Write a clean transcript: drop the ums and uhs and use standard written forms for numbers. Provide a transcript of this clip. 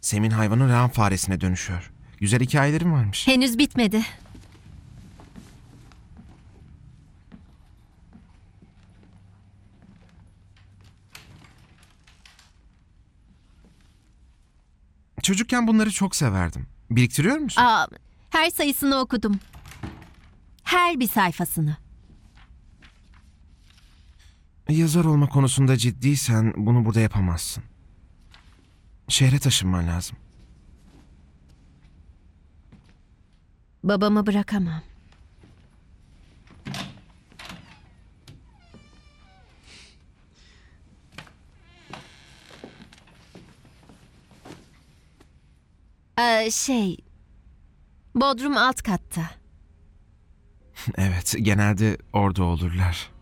Sem'in hayvanı rehan faresine dönüşüyor. Güzel hikayelerim varmış. Henüz bitmedi. Çocukken bunları çok severdim. Biriktiriyor musun? Her sayısını okudum. Her bir sayfasını. Yazar olma konusunda ciddiysen bunu burada yapamazsın. Şehre taşınman lazım. Babamı bırakamam. Bodrum alt katta. Evet, genelde orada olurlar.